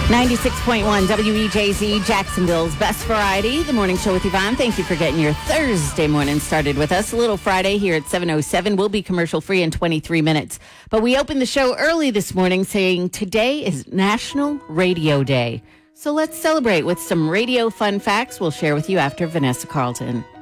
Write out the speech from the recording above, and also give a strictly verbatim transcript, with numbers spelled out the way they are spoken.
ninety-six point one W E J Z, Jacksonville's best variety. The morning show with Yvonne. Thank you for getting your Thursday morning started with us. A little Friday here at seven oh seven. We'll be commercial free in twenty-three minutes. But we opened the show early this morning saying today is National Radio Day. So let's celebrate with some radio fun facts we'll share with you after Vanessa Carlton.